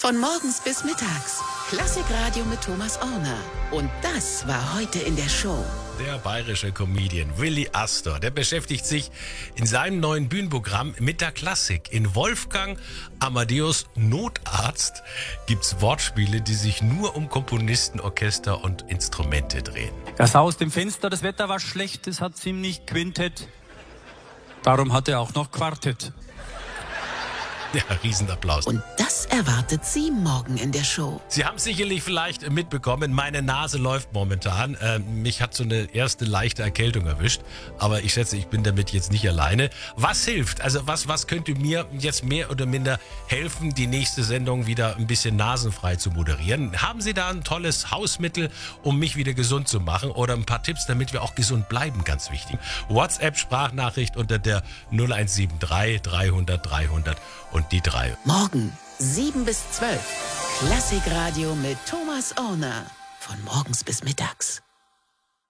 Von morgens bis mittags. Klassikradio mit Thomas Orner. Und das war heute in der Show. Der bayerische Comedian Willi Astor, der beschäftigt sich in seinem neuen Bühnenprogramm mit der Klassik. In Wolfgang Amadeus Notarzt gibt's Wortspiele, die sich nur um Komponisten, Orchester und Instrumente drehen. Er sah aus dem Fenster, das Wetter war schlecht, es hat ziemlich Quintett. Darum hat er auch noch Quartett. Ja, Riesenapplaus. Und das erwartet Sie morgen in der Show. Sie haben sicherlich vielleicht mitbekommen, meine Nase läuft momentan. Mich hat so eine erste leichte Erkältung erwischt. Aber ich schätze, ich bin damit jetzt nicht alleine. Was hilft? Also was könnte mir jetzt mehr oder minder helfen, die nächste Sendung wieder ein bisschen nasenfrei zu moderieren? Haben Sie da ein tolles Hausmittel, um mich wieder gesund zu machen? Oder ein paar Tipps, damit wir auch gesund bleiben, ganz wichtig. WhatsApp-Sprachnachricht unter der 0173 300 300 und die 3. Morgen 7 bis 12. Klassikradio mit Thomas Orner. Von morgens bis mittags.